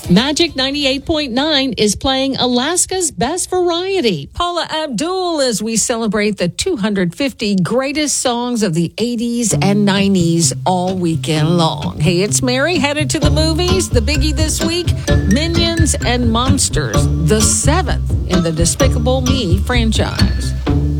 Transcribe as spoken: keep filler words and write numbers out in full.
Magic ninety-eight point nine is playing Alaska's Best Variety. Paula Abdul as we celebrate the two hundred fifty greatest songs of the eighties and nineties all weekend long. Hey, it's Mary, headed to the movies. The biggie this week, Minions and Monsters, the seventh in the Despicable Me franchise.